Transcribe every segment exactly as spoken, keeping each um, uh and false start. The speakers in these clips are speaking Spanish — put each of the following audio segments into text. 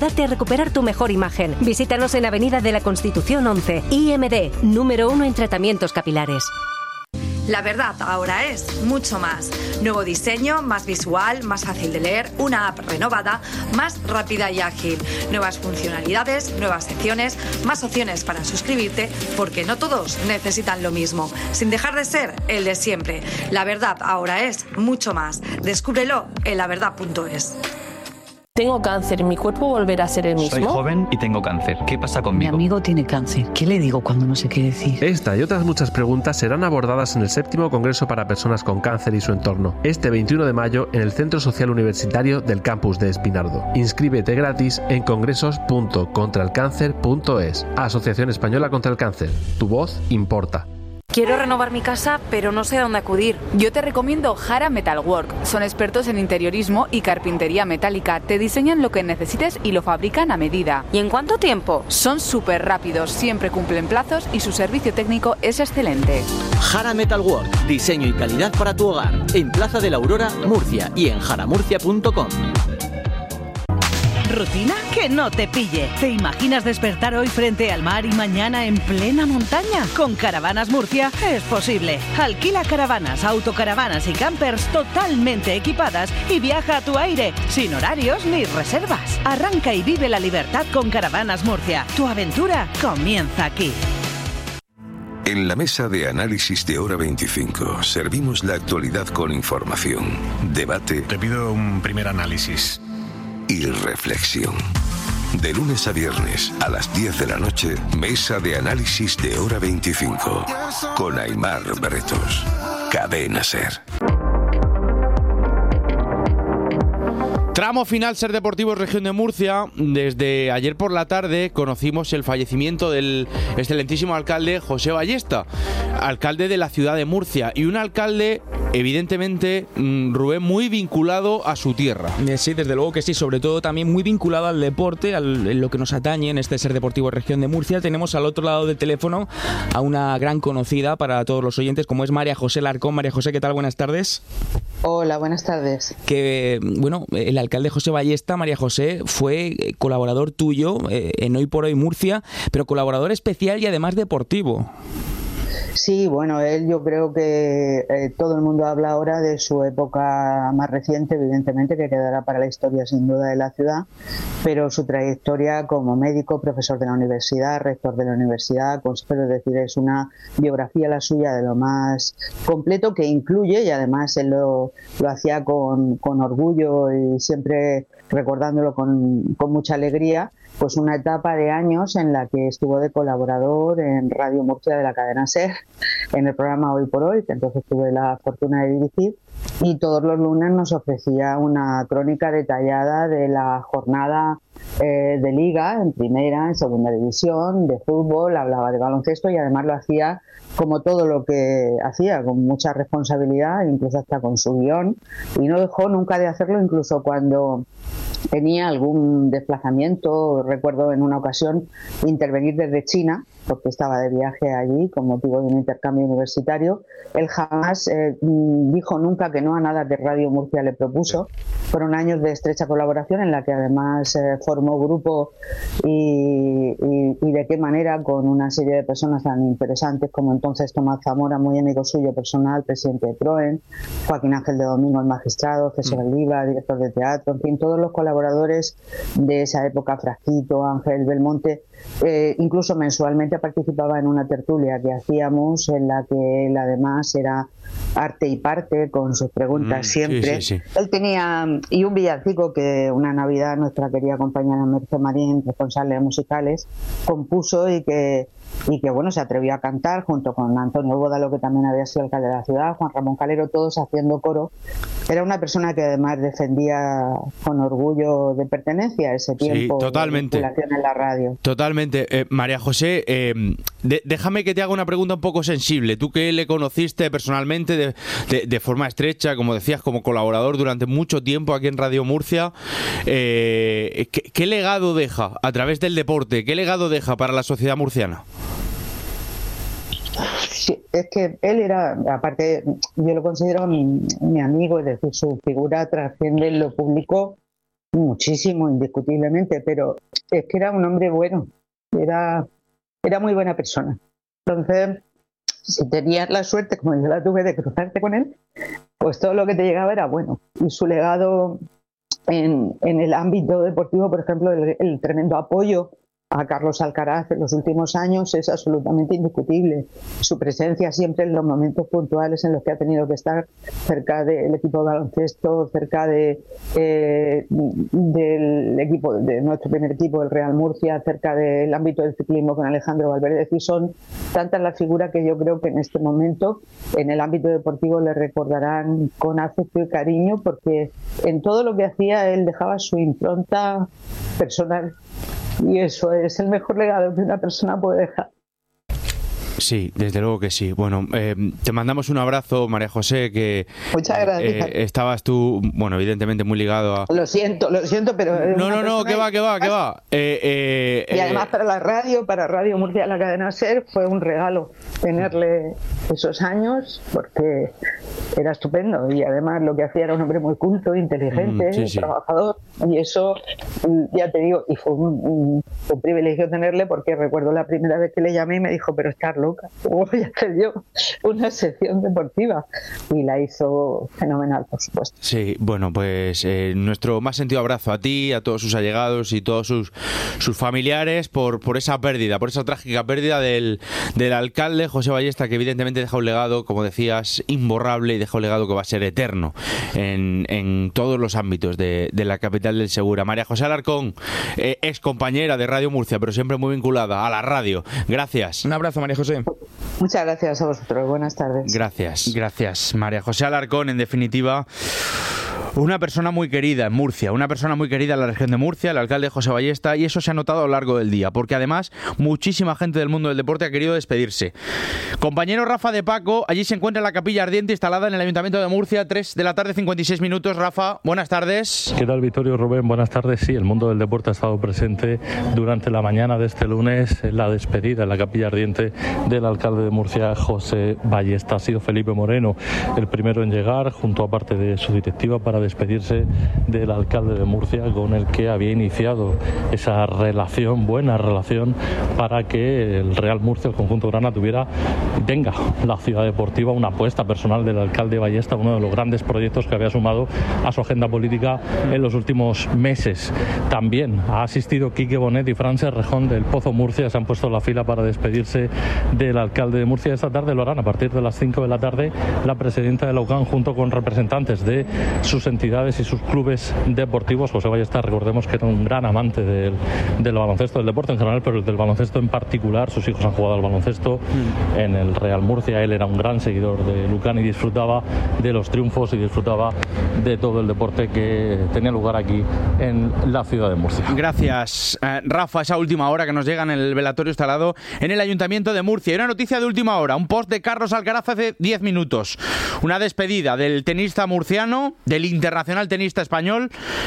Date a recuperar tu mejor imagen. Visítanos en Avenida de la Constitución once, I M D, número uno en tratamientos capilares. La verdad ahora es mucho más. Nuevo diseño, más visual, más fácil de leer, una app renovada, más rápida y ágil. Nuevas funcionalidades, nuevas secciones, más opciones para suscribirte, porque no todos necesitan lo mismo, sin dejar de ser el de siempre. La verdad ahora es mucho más. Descúbrelo en la verdad punto es. Tengo cáncer, ¿mi cuerpo volverá a ser el mismo? Soy joven y tengo cáncer. ¿Qué pasa conmigo? Mi amigo tiene cáncer. ¿Qué le digo cuando no sé qué decir? Esta y otras muchas preguntas serán abordadas en el séptimo Congreso para Personas con Cáncer y su entorno, este veintiuno de mayo en el Centro Social Universitario del Campus de Espinardo. Inscríbete gratis en congresos punto contra el cáncer punto es. Asociación Española contra el Cáncer. Tu voz importa. Quiero renovar mi casa, pero no sé a dónde acudir. Yo te recomiendo Jara Metalwork. Son expertos en interiorismo y carpintería metálica. Te diseñan lo que necesites y lo fabrican a medida. ¿Y en cuánto tiempo? Son súper rápidos, siempre cumplen plazos y su servicio técnico es excelente. Jara Metalwork. Diseño y calidad para tu hogar. En Plaza de la Aurora, Murcia y en jaramurcia punto com. ¿Rutina? Que no te pille. ¿Te imaginas despertar hoy frente al mar y mañana en plena montaña? Con Caravanas Murcia es posible. Alquila caravanas, autocaravanas y campers totalmente equipadas y viaja a tu aire, sin horarios ni reservas. Arranca y vive la libertad con Caravanas Murcia. Tu aventura comienza aquí. En la mesa de análisis de Hora veinticinco servimos la actualidad con información, debate. Te pido un primer análisis. Y reflexión. De lunes a viernes a las diez de la noche, mesa de análisis de Hora veinticinco. Con Aimar Bretos. Cadena SER. Tramo final Ser Deportivos Región de Murcia. Desde ayer por la tarde conocimos el fallecimiento del excelentísimo alcalde José Ballesta, alcalde de la ciudad de Murcia, y un alcalde evidentemente, Rubén, muy vinculado a su tierra. Sí, desde luego que sí, sobre todo también muy vinculado al deporte, a lo que nos atañe en este Ser Deportivo Región de Murcia. Tenemos al otro lado del teléfono a una gran conocida para todos los oyentes, como es María José Larcón. María José, ¿qué tal? Buenas tardes. Hola, buenas tardes. Que, bueno, el alcalde José Ballesta, María José, fue colaborador tuyo eh, en Hoy por Hoy Murcia, pero colaborador especial y además deportivo. Sí, bueno, él yo creo que eh, todo el mundo habla ahora de su época más reciente, evidentemente, que quedará para la historia sin duda de la ciudad, pero su trayectoria como médico, profesor de la universidad, rector de la universidad, consejero, es decir, es una biografía la suya de lo más completo, que incluye, y además él lo, lo hacía con, con orgullo y siempre recordándolo con, con mucha alegría, pues una etapa de años en la que estuvo de colaborador en Radio Murcia de la cadena SER, en el programa Hoy por Hoy, que entonces tuve la fortuna de dirigir, y todos los lunes nos ofrecía una crónica detallada de la jornada eh, de liga, en primera, en segunda división, de fútbol, hablaba de baloncesto y además lo hacía como todo lo que hacía, con mucha responsabilidad, incluso hasta con su guión, y no dejó nunca de hacerlo, incluso cuando tenía algún desplazamiento. Recuerdo en una ocasión intervenir desde China, porque estaba de viaje allí con motivo de un intercambio universitario. Él jamás eh, dijo nunca que no a nada que Radio Murcia le propuso. Fueron años de estrecha colaboración en la que además eh, formó grupo y, y, y de qué manera con una serie de personas tan interesantes como entonces Tomás Zamora, muy amigo suyo personal, presidente de Proen, Joaquín Ángel de Domingo, el magistrado, César Oliva, director de teatro, en fin, todos los colaboradores de esa época, Frasquito, Ángel Belmonte. Eh, incluso mensualmente participaba en una tertulia que hacíamos en la que él además era arte y parte con sus preguntas mm, siempre. Sí, sí, sí. Él tenía, y un villancico que una Navidad nuestra querida compañera Merce Marín, responsable de musicales, compuso y que y que bueno, se atrevió a cantar junto con Antonio Bódalo, que también había sido alcalde de la ciudad, Juan Ramón Calero, todos haciendo coro. Era una persona que además defendía con orgullo de pertenencia a ese tiempo, sí, totalmente, de vinculación en la radio. Totalmente. Eh, María José, eh, de, déjame que te haga una pregunta un poco sensible. Tú que le conociste personalmente de, de, de forma estrecha, como decías, como colaborador durante mucho tiempo aquí en Radio Murcia, eh, ¿qué, qué legado deja a través del deporte? ¿Qué legado deja para la sociedad murciana? Sí, es que él era, aparte, yo lo considero mi, mi amigo, es decir, su figura trasciende en lo público Muchísimo, indiscutiblemente, pero es que era un hombre bueno, era, era muy buena persona. Entonces, si tenías la suerte, como yo la tuve, de cruzarte con él, pues todo lo que te llegaba era bueno. Y su legado en, en el ámbito deportivo, por ejemplo, el, el tremendo apoyo a Carlos Alcaraz en los últimos años es absolutamente indiscutible. Su presencia siempre en los momentos puntuales en los que ha tenido que estar cerca del equipo de baloncesto, cerca de, eh, del equipo, de nuestro primer equipo, el Real Murcia, cerca del ámbito del ciclismo con Alejandro Valverde. Y son tantas las figuras que yo creo que en este momento en el ámbito deportivo le recordarán con afecto y cariño, porque en todo lo que hacía él dejaba su impronta personal. Y eso es el mejor legado que una persona puede dejar. Sí, desde luego que sí. Bueno, eh, te mandamos un abrazo, María José, que Muchas gracias. Eh, estabas tú, bueno, evidentemente muy ligado a... Lo siento, lo siento, pero... No, no, no, que va, que va, que va. Eh, eh, y además para la radio, para Radio Murcia, la cadena SER, fue un regalo tenerle esos años, porque era estupendo. Y además lo que hacía era un hombre muy culto, inteligente, mm, sí, sí. trabajador. Y eso, ya te digo, y fue un, un, un privilegio tenerle, porque recuerdo la primera vez que le llamé y me dijo, pero estás loca. Luego ya te dio una sección deportiva y la hizo fenomenal, por supuesto. Sí, bueno, pues eh, nuestro más sentido abrazo a ti, a todos sus allegados y todos sus, sus familiares por, por esa pérdida, por esa trágica pérdida del, del alcalde José Ballesta, que evidentemente deja un legado, como decías, imborrable, y deja un legado que va a ser eterno en, en todos los ámbitos de, de la capital del Segura. María José Alarcón, eh, ex compañera de Radio Murcia, pero siempre muy vinculada a la radio. Gracias. Un abrazo, María José. Muchas gracias a vosotros. Buenas tardes. Gracias, gracias. María José Alarcón, en definitiva, una persona muy querida en Murcia, una persona muy querida en la región de Murcia, el alcalde José Ballesta, y eso se ha notado a lo largo del día, porque además muchísima gente del mundo del deporte ha querido despedirse. Compañero Rafa de Paco, allí se encuentra la capilla ardiente instalada en el Ayuntamiento de Murcia, tres de la tarde, cincuenta y seis minutos. Rafa, buenas tardes. ¿Qué tal, Vittorio, Rubén? Buenas tardes. Sí, el mundo del deporte ha estado presente durante la mañana de este lunes en la despedida en la capilla ardiente del alcalde de Murcia, José Ballesta. Ha sido Felipe Moreno el primero en llegar, junto a parte de su directiva, para despedirse del alcalde de Murcia, con el que había iniciado esa relación, buena relación, para que el Real Murcia, el conjunto grana, tuviera y tenga la ciudad deportiva, una apuesta personal del alcalde Ballesta, uno de los grandes proyectos que había sumado a su agenda política en los últimos meses. También ha asistido Quique Bonet y Frances Rejón del Pozo Murcia, se han puesto en la fila para despedirse del alcalde de Murcia. Esta tarde lo harán a partir de las cinco de la tarde la presidenta de la U C A N, junto con representantes de sus entidades y sus clubes deportivos. José Ballesta, recordemos que era un gran amante del, del baloncesto, del deporte en general, pero del baloncesto en particular. Sus hijos han jugado al baloncesto mm. en el Real Murcia. Él era un gran seguidor de U C A N y disfrutaba de los triunfos y disfrutaba de todo el deporte que tenía lugar aquí en la ciudad de Murcia. Gracias, eh, Rafa. Esa última hora que nos llega en el velatorio instalado en el Ayuntamiento de Murcia. Y una noticia de última hora, un post de Carlos Alcaraz hace diez minutos. Una despedida del tenista murciano, del internacional tenista español,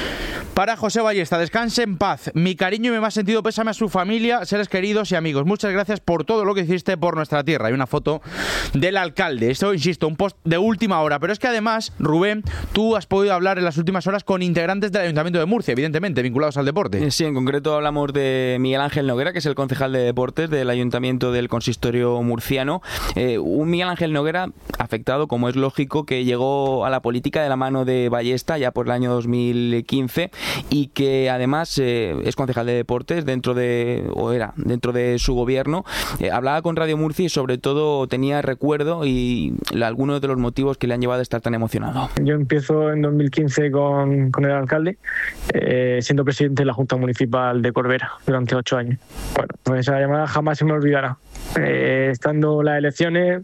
para José Ballesta. Descanse en paz. Mi cariño y mi más sentido pésame a su familia, seres queridos y amigos. Muchas gracias por todo lo que hiciste por nuestra tierra. Hay una foto del alcalde. Esto, insisto, un post de última hora. Pero es que además, Rubén, tú has podido hablar en las últimas horas con integrantes del Ayuntamiento de Murcia, evidentemente, vinculados al deporte. Sí, en concreto hablamos de Miguel Ángel Noguera, que es el concejal de deportes del Ayuntamiento del Consistorio murciano. Eh, un Miguel Ángel Noguera afectado, como es lógico, que llegó a la política de la mano de Ballesta ya por el año dos mil quince y que además eh, es concejal de deportes dentro de, o era, dentro de su gobierno. Eh, hablaba con Radio Murcia y sobre todo tenía recuerdo y algunos de los motivos que le han llevado a estar tan emocionado. Yo empiezo en dos mil quince con, con el alcalde, eh, siendo presidente de la Junta Municipal de Corbera durante ocho años. Bueno, pues esa llamada jamás se me olvidará. Eh, estando las elecciones,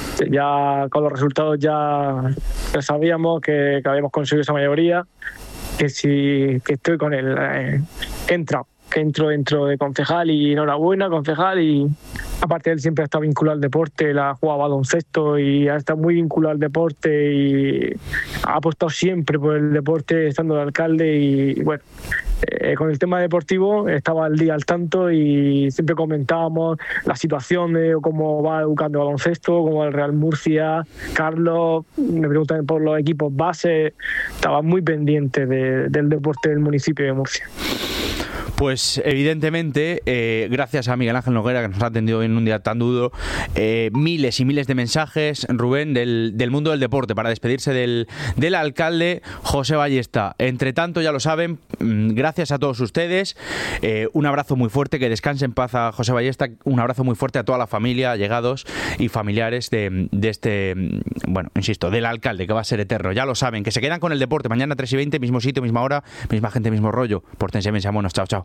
ya con los resultados ya, ya sabíamos que, que habíamos conseguido esa mayoría, que si que estoy con él, eh, que entra, que entro dentro de concejal y enhorabuena concejal y aparte él siempre ha estado vinculado al deporte, él ha jugado baloncesto y ha estado muy vinculado al deporte y ha apostado siempre por el deporte estando de alcalde y, bueno, eh, con el tema deportivo estaba al día al tanto y siempre comentábamos la situación de cómo va educando el baloncesto, cómo va el Real Murcia, Carlos, me preguntan por los equipos base, estaba muy pendiente de, del deporte del municipio de Murcia. Pues evidentemente, eh, gracias a Miguel Ángel Noguera, que nos ha atendido en un día tan duro, eh, miles y miles de mensajes, Rubén, del, del mundo del deporte para despedirse del, del alcalde José Ballesta. Entre tanto, ya lo saben, gracias a todos ustedes, eh, un abrazo muy fuerte, que descanse en paz a José Ballesta, un abrazo muy fuerte a toda la familia, allegados y familiares de, de este, bueno, insisto, del alcalde, que va a ser eterno. Ya lo saben, que se quedan con el deporte, mañana tres y veinte, mismo sitio, misma hora, misma gente, mismo rollo. Pórtense bien, sean buenos, chao, chao.